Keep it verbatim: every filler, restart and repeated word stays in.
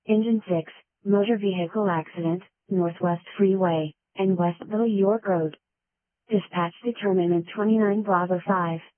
Engine six, motor vehicle accident, Northwest Freeway, and West Little York Road. Dispatch determinant twenty-nine Bravo five.